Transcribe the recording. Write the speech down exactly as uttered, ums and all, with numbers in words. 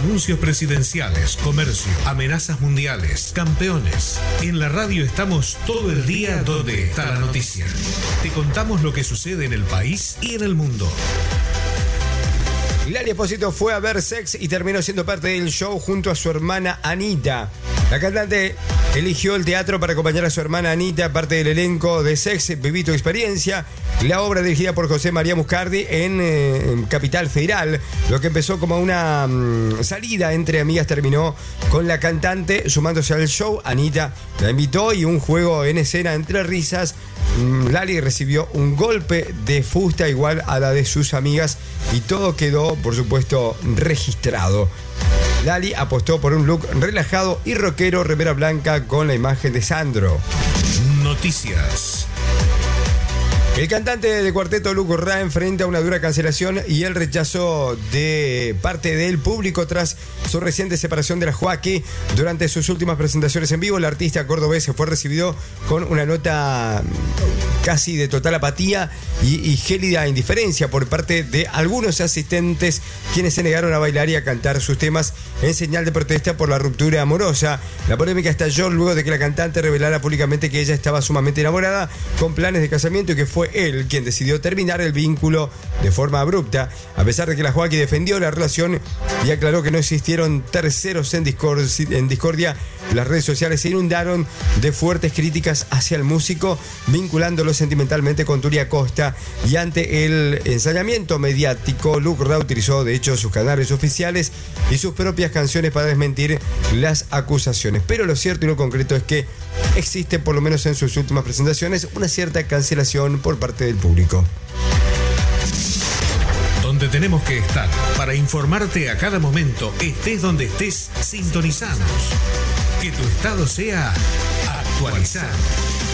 Anuncios presidenciales, comercio, amenazas mundiales, campeones. En la radio estamos todo el día donde está la noticia. Te contamos lo que sucede en el país y en el mundo. Lali Espósito fue a ver Sex y terminó siendo parte del show junto a su hermana Anita. La cantante eligió el teatro para acompañar a su hermana Anita, parte del elenco de Sex, Viví tu experiencia, la obra dirigida por José María Muscardi en, eh, en Capital Federal. Lo que empezó como una um, salida entre amigas terminó con la cantante sumándose al show. Anita la invitó y un juego en escena entre risas. Lali recibió un golpe de fusta igual a la de sus amigas y todo quedó, por supuesto, registrado. Lali apostó por un look relajado y rockero, remera blanca con la imagen de Sandro. Noticias. El cantante de cuarteto Luco Ra enfrenta una dura cancelación y el rechazo de parte del público tras su reciente separación de la Joaquí. Durante sus últimas presentaciones en vivo, el artista cordobés fue recibido con una nota casi de total apatía y, y gélida indiferencia por parte de algunos asistentes, quienes se negaron a bailar y a cantar sus temas en señal de protesta por la ruptura amorosa. La polémica estalló luego de que la cantante revelara públicamente que ella estaba sumamente enamorada, con planes de casamiento, y que fue él quien decidió terminar el vínculo de forma abrupta, a pesar de que la Joaquí defendió la relación y aclaró que no existieron terceros en, discord- en discordia. Las redes sociales se inundaron de fuertes críticas hacia el músico, vinculándolo sentimentalmente con Turia Costa, y ante el ensayamiento mediático, Luco Ra utilizó de hecho sus canales oficiales y sus propias canciones para desmentir las acusaciones. Pero lo cierto y lo concreto es que existe, por lo menos en sus últimas presentaciones, una cierta cancelación por parte del público. Donde tenemos que estar para informarte a cada momento, estés donde estés, sintonizanos. Que tu estado sea actualizado.